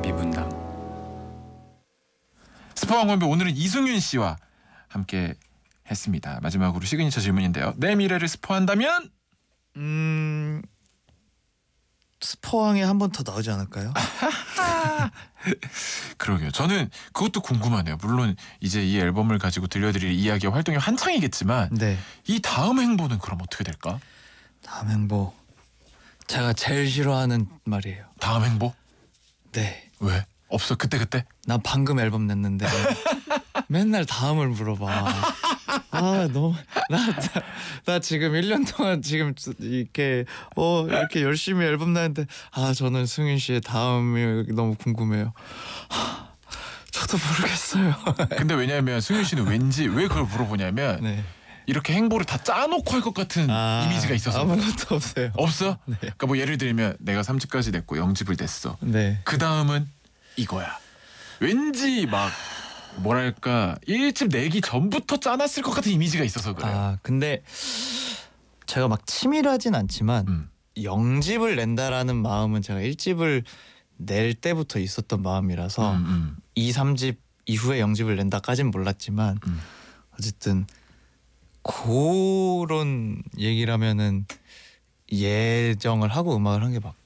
미분당. 스포왕건배 오늘은 이승윤 씨와 함께 했습니다. 마지막으로 시그니처 질문인데요. 내 미래를 스포한다면? 스포왕에 한 번 더 나오지 않을까요? 그러게요. 저는 그것도 궁금하네요. 물론 이제 이 앨범을 가지고 들려드릴 이야기와 활동이 한창이겠지만 네. 이 다음 행보는 그럼 어떻게 될까? 다음 행보. 제가 제일 싫어하는 말이에요. 다음 행보? 네. 왜? 없어? 그때? 난 방금 앨범 냈는데 맨날 다음을 물어봐. 아 너무 나 지금 1년 동안 지금 이렇게 열심히 앨범 내는데 저는 승윤 씨의 다음이 너무 궁금해요. 저도 모르겠어요. 근데 왜냐면 승윤 씨는 왠지 왜 그걸 물어보냐면 네. 이렇게 행보를 다 짜놓고 할 것 같은 이미지가 있어서. 아무것도 없어요. 없어? 네. 그러니까 뭐 예를 들면 내가 3집까지 냈고 0집을 냈어. 네. 그 다음은 이거야. 왠지 막 뭐랄까 1집 내기 전부터 짜놨을 것 같은 이미지가 있어서 그래요. 근데 제가 막 치밀하진 않지만 0집을 낸다라는 마음은 제가 1집을 낼 때부터 있었던 마음이라서 2, 3집 이후에 0집을 낸다까진 몰랐지만 어쨌든 그런 얘기라면은 예정을 하고 음악을 한 게 맞고